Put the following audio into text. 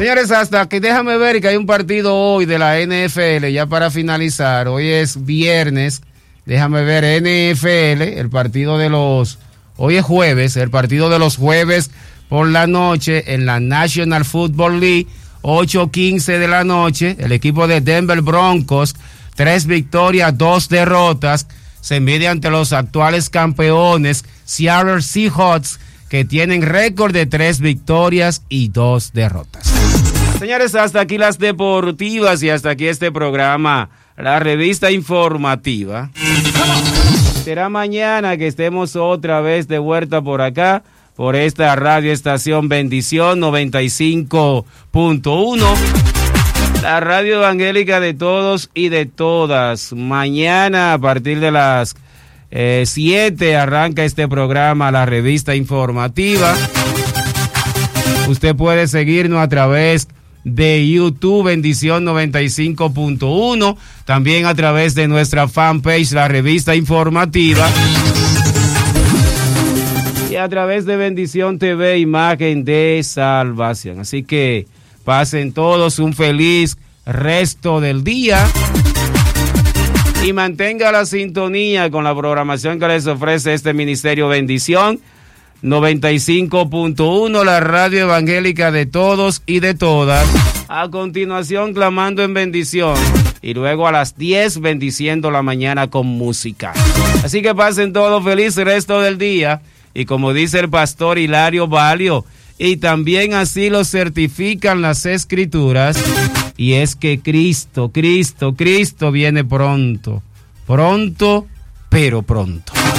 Señores, hasta que déjame ver que hay un partido hoy de la NFL, ya para finalizar. Hoy es viernes, déjame ver, NFL, el partido de los... Hoy es jueves, el partido de los jueves por la noche en la National Football League, 8:15 de la noche, el equipo de Denver Broncos, 3 victorias, 2 derrotas, se mide ante los actuales campeones, Seattle Seahawks, que tienen récord de 3 victorias y 2 derrotas. Señores, hasta aquí las deportivas y hasta aquí este programa, la revista informativa. Será mañana que estemos otra vez de vuelta por acá, por esta radio estación Bendición 95.1, la radio evangélica de todos y de todas. Mañana a partir de las 7 arranca este programa, la revista informativa. Usted puede seguirnos a través de YouTube, Bendición 95.1, también a través de nuestra fanpage, la revista informativa, y a través de Bendición TV, imagen de salvación. Así que pasen todos un feliz resto del día y mantenga la sintonía con la programación que les ofrece este Ministerio Bendición 95.1, la radio evangélica de todos y de todas. A continuación, clamando en bendición. Y luego a las 10, bendiciendo la mañana con música. Así que pasen todos feliz resto del día. Y como dice el pastor Hilario Valio, y también así lo certifican las Escrituras, y es que Cristo viene pronto. Pronto, pero pronto.